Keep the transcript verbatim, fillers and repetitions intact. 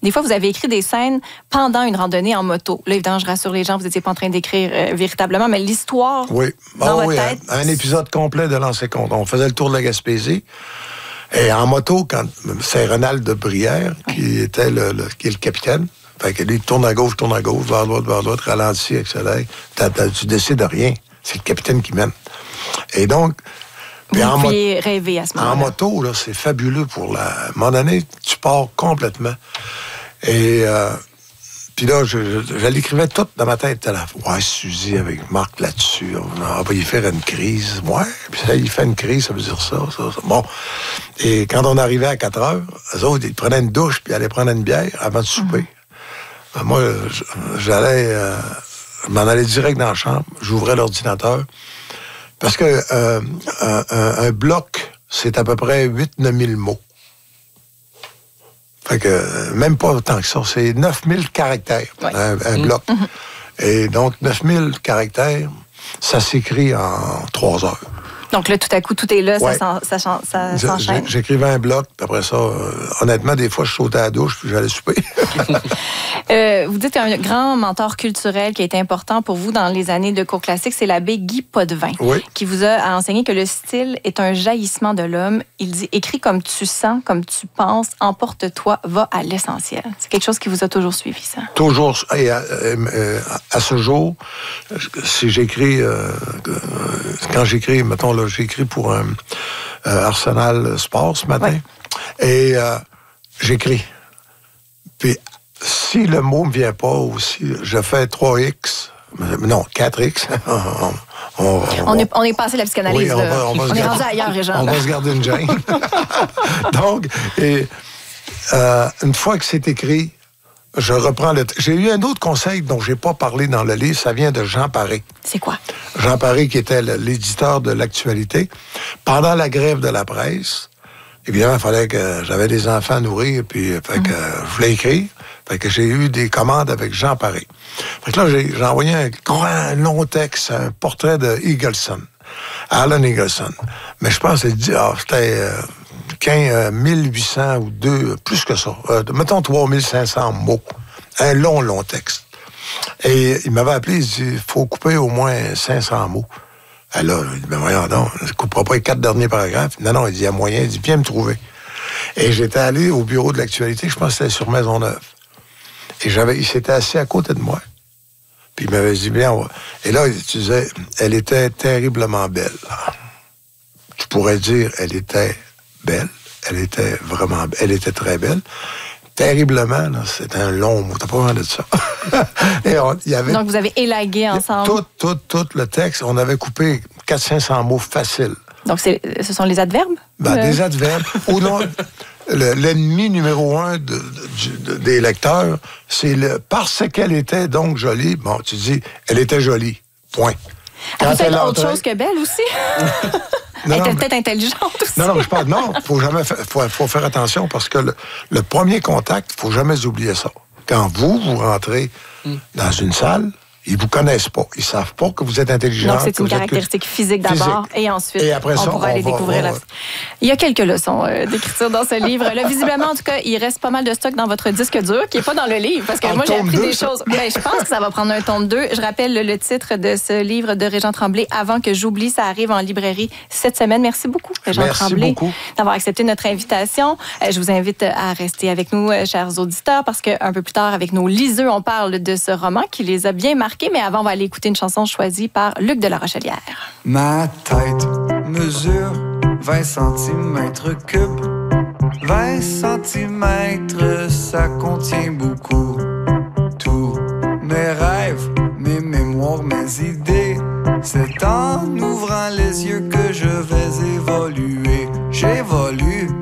des fois, vous avez écrit des scènes pendant une randonnée en moto. Là, évidemment, je rassure les gens, vous n'étiez pas en train d'écrire euh, véritablement, mais l'histoire oui. dans oh, votre oui, tête... Un, un épisode complet de Lancer Compte. On faisait le tour de la Gaspésie. Et en moto, quand c'est Ronald de Brière, oui. qui était le, le, qui est le capitaine. Fait que lui, tourne à gauche, tourne à gauche, vers droite, vers droite, ralentit, accélère. T'as, t'as, tu décides de rien. C'est le capitaine qui mène. Et donc... Vous en pouviez mo- rêver à ce moment-là. En moto, là, c'est fabuleux pour la... À un moment donné, tu pars complètement. Et... Euh, Puis là, je, je, je l'écrivais tout dans ma tête. Là. Ouais, Suzy avec Marc là-dessus. On va y faire une crise. Ouais, puis ça, il fait une crise, ça veut dire ça, ça, ça. Bon. Et quand on arrivait à quatre heures, eux autres, ils prenaient une douche puis allaient prendre une bière avant de souper. Mm-hmm. Moi, j'allais... Euh, je m'en allais direct dans la chambre. J'ouvrais l'ordinateur. Parce que euh, un, un, un bloc, c'est à peu près huit à neuf mille mots. Fait que, même pas autant que ça. C'est neuf mille caractères, ouais. un, un mmh. bloc. Mmh. Et donc, neuf mille caractères, ça s'écrit en trois heures. Donc là, tout à coup, tout est là, ouais. ça, ça, ça, ça s'enchaîne. J'écrivais un bloc, puis après ça, euh, honnêtement, des fois, je sautais à la douche, puis j'allais souper. euh, vous dites qu'un grand mentor culturel qui a été important pour vous dans les années de cours classiques, c'est l'abbé Guy Potvin, oui. qui vous a enseigné que le style est un jaillissement de l'homme. Il dit « Écris comme tu sens, comme tu penses, emporte-toi, va à l'essentiel ». C'est quelque chose qui vous a toujours suivi, ça? Toujours. Et à, euh, à ce jour, si j'écris, euh, quand j'écris, mettons, là, j'ai écrit pour un euh, Arsenal Sport ce matin. Ouais. Et euh, j'écris. Puis, si le mot ne me vient pas aussi, je fais trois X, non, quatre X. on, on, on, on, est, on est passé la psychanalyse. Oui, on va, on va on est rendu ailleurs, Régent. On va se garder une gêne. Donc, et, euh, une fois que c'est écrit, je reprends le... J'ai eu un autre conseil dont je n'ai pas parlé dans le livre, ça vient de Jean Paré. C'est quoi? Jean Paré, qui était l'éditeur de l'Actualité. Pendant la grève de la presse, évidemment, il fallait que... J'avais des enfants à nourrir, puis fait que, mmh. je voulais écrire. Fait que j'ai eu des commandes avec Jean Paré. Fait que là, j'ai, j'ai envoyé un grand, long texte, un portrait de Eagleson, Alan Eagleson. Mais je pense que oh, c'était... Euh, quinze mille huit cents ou deux, plus que ça. Euh, mettons trois mille cinq cents mots. Un long, long texte. Et il m'avait appelé, il dit, il faut couper au moins cinq cents mots. Et là, il dit, ben voyons donc, je ne couperai pas les quatre derniers paragraphes. Non, non, il dit, il y a moyen, il dit, viens me trouver. Et j'étais allé au bureau de l'Actualité, je pense que c'était sur Maisonneuve. Et j'avais, il s'était assis à côté de moi. Puis il m'avait dit, bien, on va... Et là, il disait, elle était terriblement belle. Tu pourrais dire, elle était belle. Elle était vraiment... Elle était très belle. Terriblement, là, c'était un long mot. T'as pas besoin de ça. Et on, y avait, donc, vous avez élagué ensemble. Tout, tout, tout le texte. On avait coupé quatre cents à cinq cents mots faciles. Donc, c'est, ce sont les adverbes? Ben, euh... Des adverbes. Ou non, le, l'ennemi numéro un de, de, de, des lecteurs, c'est le parce qu'elle était donc jolie. Bon, tu dis, elle était jolie. Point. Elle peut être autre chose que belle aussi? Non, elle était non, peut-être mais... intelligente aussi. Non, non, je parle, non, faut jamais, faut, faut faire attention parce que le, le premier contact, faut jamais oublier ça. Quand vous, vous rentrez mm. dans une salle, ils vous connaissent pas. Ils savent pas que vous êtes intelligent. Donc, c'est une caractéristique que... physique d'abord, physique. Et ensuite, et après on ça, pourra on aller va, découvrir va, la... Il y a quelques leçons euh, d'écriture dans ce livre-là. Visiblement, en tout cas, il reste pas mal de stock dans votre disque dur, qui est pas dans le livre, parce que en moi, j'ai appris deux, des ça. choses. Ben, je pense que ça va prendre un tome deux. Je rappelle le, le titre de ce livre de Régent Tremblay, Avant que j'oublie, ça arrive en librairie cette semaine. Merci beaucoup, Régent Merci Tremblay, beaucoup. d'avoir accepté notre invitation. Euh, je vous invite à rester avec nous, euh, chers auditeurs, parce qu'un peu plus tard, avec nos liseux, on parle de ce roman qui les a bien marqués, mais avant, on va aller écouter une chanson choisie par Luc de la Rochelière. Ma tête mesure vingt centimètres cubes. vingt centimètres, ça contient beaucoup. Tous mes rêves, mes mémoires, mes idées. C'est en ouvrant les yeux que je vais évoluer. J'évolue